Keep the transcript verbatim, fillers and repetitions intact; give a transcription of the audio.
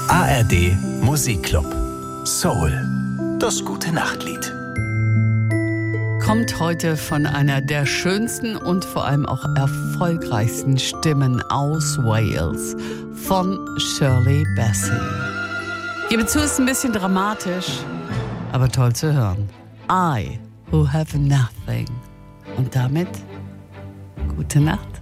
A R D Musikclub. Soul. Das gute Nachtlied. Kommt heute von einer der schönsten und vor allem auch erfolgreichsten Stimmen aus Wales, von Shirley Bassey. Gebe zu, ist ein bisschen dramatisch, aber toll zu hören. I who have nothing. Und damit gute Nacht.